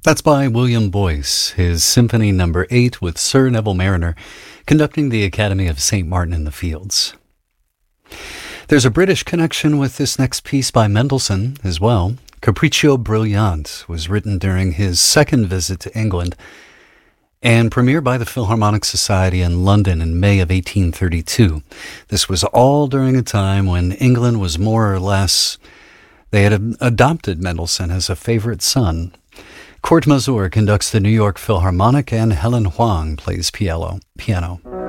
That's by William Boyce, his Symphony No. 8 with Sir Neville Marriner conducting the Academy of St. Martin in the Fields. There's a British connection with this next piece by Mendelssohn as well. Capriccio Brilliant was written during his second visit to England and premiered by the Philharmonic Society in London in May of 1832. This was all during a time when England was more or less, they had adopted Mendelssohn as a favorite son. Kurt Masur conducts the New York Philharmonic and Helen Huang plays piano.